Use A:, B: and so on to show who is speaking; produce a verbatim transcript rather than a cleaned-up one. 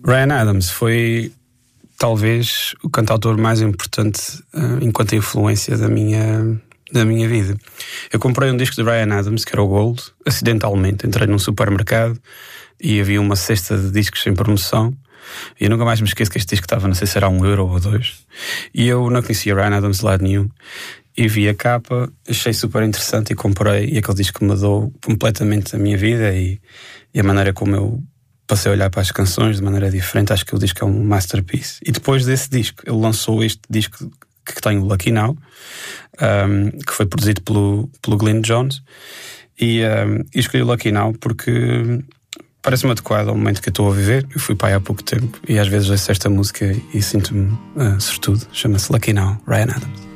A: Ryan Adams foi talvez o cantautor mais importante uh, enquanto influência da minha, da minha vida. Eu comprei um disco de Ryan Adams, que era o Gold, acidentalmente. Entrei num supermercado e havia uma cesta de discos em promoção. E eu nunca mais me esqueço que este disco estava, não sei se era um euro ou dois. E eu não conhecia Ryan Adams de lado nenhum. E vi a capa, achei super interessante e comprei. E aquele disco mudou completamente a minha vida e, e a maneira como eu passei a olhar para as canções de maneira diferente. Acho que o disco é um masterpiece. E depois desse disco, ele lançou este disco que tem o Lucky Now, um, que foi produzido pelo, pelo Glyn Johns. E, um, e escolhi o Lucky Now porque parece-me adequado ao momento que eu estou a viver. Eu fui pai há pouco tempo e às vezes ouço esta música e sinto-me uh, sortudo. Chama-se Lucky Now, Ryan Adams.